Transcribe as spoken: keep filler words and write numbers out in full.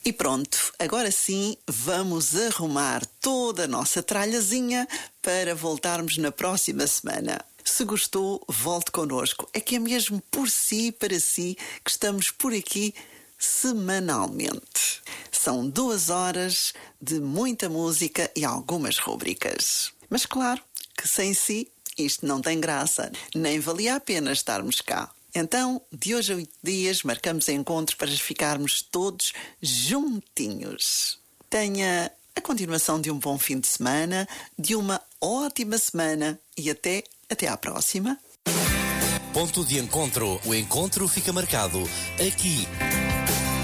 E pronto, agora sim vamos arrumar toda a nossa tralhazinha para voltarmos na próxima semana. Se gostou, volte connosco. É que é mesmo por si e para si que estamos por aqui semanalmente. São duas horas de muita música e algumas rúbricas. Mas claro que sem si isto não tem graça, nem valia a pena estarmos cá. Então, de hoje a oito dias, marcamos encontro para ficarmos todos juntinhos. Tenha a continuação de um bom fim de semana, de uma ótima semana e até, até à próxima. Ponto de encontro. O encontro fica marcado aqui